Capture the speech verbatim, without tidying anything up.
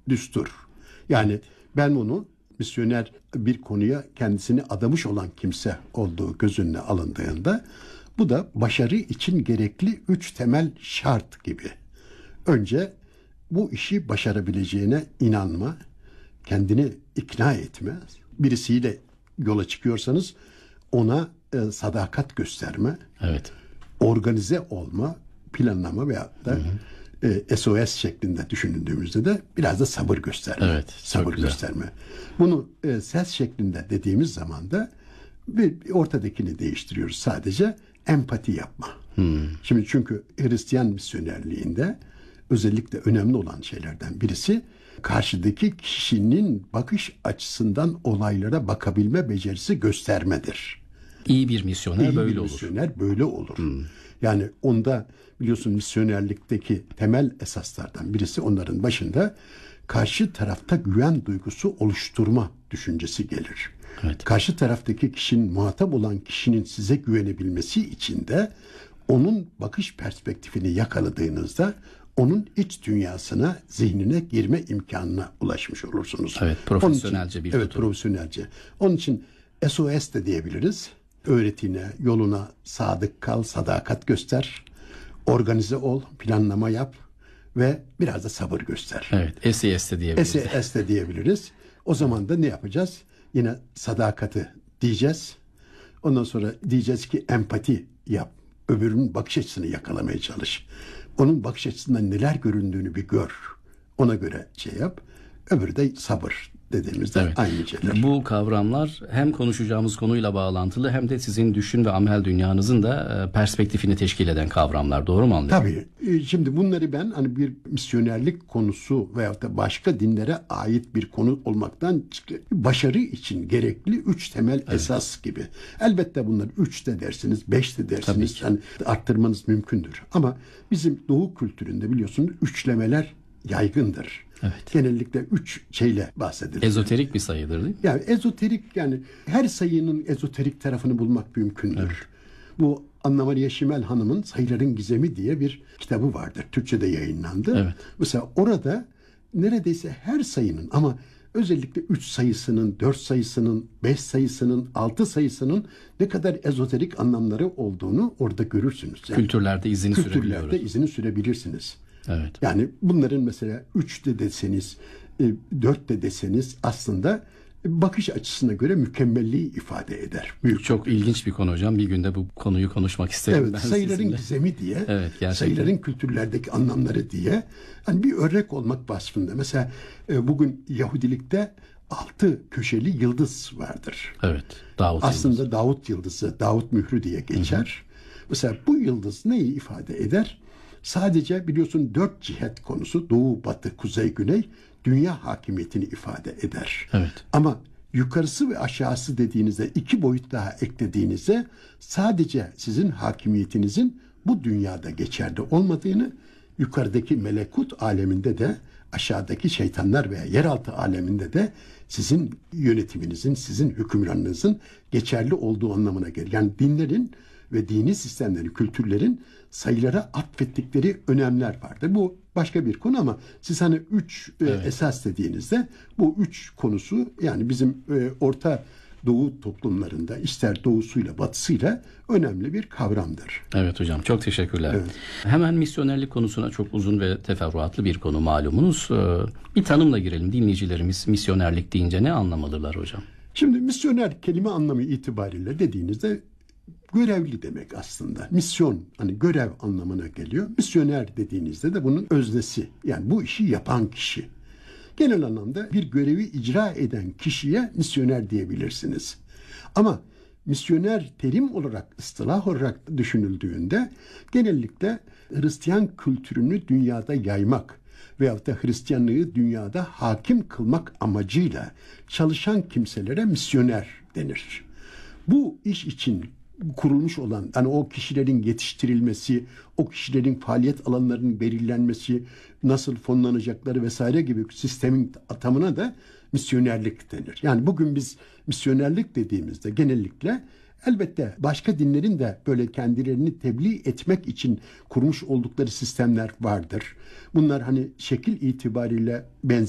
düstur. Yani ben onu misyoner bir konuya kendisini adamış olan kimse olduğu göz önüne alındığında bu da başarı için gerekli üç temel şart gibi. Önce bu işi başarabileceğine inanma, kendini ikna etme. Birisiyle yola çıkıyorsanız ona e, sadakat gösterme, evet. organize olma, planlama veya da hı hı. E, S O S şeklinde düşündüğümüzde de biraz da sabır gösterme. Evet, sabır gösterme. Bunu e, ses şeklinde dediğimiz zaman da bir, bir ortadakini değiştiriyoruz. Sadece empati yapma. Hmm. Şimdi çünkü Hristiyan misyonerliğinde özellikle önemli olan şeylerden birisi karşıdaki kişinin bakış açısından olaylara bakabilme becerisi göstermedir. İyi bir misyoner İyi böyle bir olur. Misyoner böyle olur. Hmm. Yani onda biliyorsun misyonerlikteki temel esaslardan birisi onların başında karşı tarafta güven duygusu oluşturma düşüncesi gelir. Evet. Karşı taraftaki kişinin, muhatap olan kişinin size güvenebilmesi için de onun bakış perspektifini yakaladığınızda onun iç dünyasına, zihnine girme imkanına ulaşmış olursunuz. Evet, profesyonelce için, bir Evet, tutum. profesyonelce. Onun için S O S de diyebiliriz. Öğretine, yoluna sadık kal, sadakat göster, organize ol, planlama yap ve biraz da sabır göster. Evet, S E S de diyebiliriz. S E S de diyebiliriz. O zaman da ne yapacağız? Yine sadakati diyeceğiz. Ondan sonra diyeceğiz ki empati yap. Öbürünün bakış açısını yakalamaya çalış. Onun bakış açısından neler göründüğünü bir gör. Ona göre şey yap. Öbürü de sabır dediğimizde evet. Aynı şeyler. Bu kavramlar hem konuşacağımız konuyla bağlantılı hem de sizin düşün ve amel dünyanızın da perspektifini teşkil eden kavramlar. Doğru mu anlıyorum? Tabii. Şimdi bunları ben hani bir misyonerlik konusu veyahut da başka dinlere ait bir konu olmaktan başarı için gerekli üç temel evet. esas gibi. Elbette bunlar üç de dersiniz, beş de dersiniz. Yani arttırmanız mümkündür. Ama bizim Doğu kültüründe biliyorsunuz üçlemeler yaygındır. Evet. Genellikle üç şeyle bahsedilir. Ezoterik bir sayıdır değil mi? Yani ezoterik yani her sayının ezoterik tarafını bulmak mümkündür. Evet. Bu Anna Maria Schimmel Hanım'ın Sayıların Gizemi diye bir kitabı vardır. Türkçe'de yayınlandı. Evet. Mesela orada neredeyse her sayının ama özellikle üç sayısının, dört sayısının, beş sayısının, altı sayısının ne kadar ezoterik anlamları olduğunu orada görürsünüz. Yani kültürlerde izini sürebiliyoruz. Kültürlerde izini sürebilirsiniz. Evet. Yani bunların mesela üç de deseniz, dört de deseniz aslında bakış açısına göre mükemmelliği ifade eder. Büyük Çok ilginç bir konu hocam. Bir günde bu konuyu konuşmak isterim evet, ben sayıların sizinle. Gizemi diye, evet, sayıların kültürlerdeki anlamları diye hani bir örnek olmak vasfında. Mesela bugün Yahudilikte altı köşeli yıldız vardır. Evet. Davut aslında yıldızı. Davut yıldızı, Davut mührü diye geçer. Hı hı. Mesela bu yıldız neyi ifade eder? Sadece biliyorsun dört cihet konusu doğu, batı, kuzey, güney dünya hakimiyetini ifade eder. Evet. Ama yukarısı ve aşağısı dediğinizde iki boyut daha eklediğinizde sadece sizin hakimiyetinizin bu dünyada geçerli olmadığını, yukarıdaki melekut aleminde de aşağıdaki şeytanlar veya yeraltı aleminde de sizin yönetiminizin, sizin hükümranlığınızın geçerli olduğu anlamına gelir. Yani dinlerin ve dini sistemlerin, kültürlerin sayılara atfettikleri önemler vardır. Bu başka bir konu ama siz hani üç evet. e, esas dediğinizde bu üç konusu yani bizim e, Orta Doğu toplumlarında ister doğusuyla batısıyla önemli bir kavramdır. Evet hocam, çok teşekkürler. Evet. Hemen misyonerlik konusuna çok uzun ve teferruatlı bir konu malumunuz. Bir tanımla girelim. Dinleyicilerimiz misyonerlik deyince ne anlamalılar hocam? Şimdi misyoner kelime anlamı itibariyle dediğinizde görevli demek aslında. Misyon hani görev anlamına geliyor. Misyoner dediğinizde de bunun öznesi. Yani bu işi yapan kişi. Genel anlamda bir görevi icra eden kişiye misyoner diyebilirsiniz. Ama misyoner terim olarak, ıstılah olarak düşünüldüğünde genellikle Hristiyan kültürünü dünyada yaymak veyahut da Hristiyanlığı dünyada hakim kılmak amacıyla çalışan kimselere misyoner denir. Bu iş için kurulmuş olan, yani o kişilerin yetiştirilmesi, o kişilerin faaliyet alanlarının belirlenmesi, nasıl fonlanacakları vesaire gibi sistemin atamına da misyonerlik denir. Yani bugün biz misyonerlik dediğimizde genellikle elbette başka dinlerin de böyle kendilerini tebliğ etmek için kurmuş oldukları sistemler vardır. Bunlar hani şekil itibariyle benzer